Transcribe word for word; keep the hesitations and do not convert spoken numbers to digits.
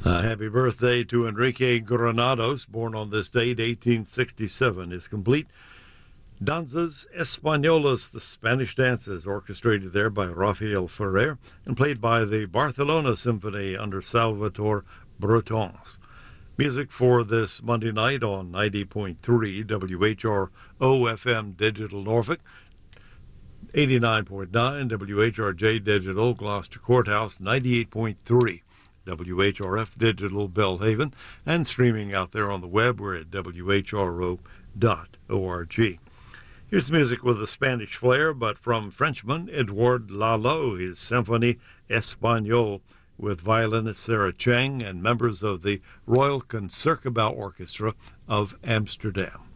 Uh, happy birthday to Enrique Granados, born on this date, eighteen sixty-seven, is complete. Danzas Españolas, the Spanish dances, orchestrated there by Rafael Ferrer and played by the Barcelona Symphony under Salvatore Bretons. Music for this Monday night on ninety point three W H R O F M Digital Norfolk, eighty-nine point nine W H R J Digital Gloucester Courthouse, ninety-eight point three W H R F Digital Belhaven, and streaming out there on the web. We're at W H R O dot org. Here's music with a Spanish flair, but from Frenchman Edouard Lalo, his Symphonie Espagnole, with violinist Sarah Chang and members of the Royal Concertgebouw Orchestra of Amsterdam.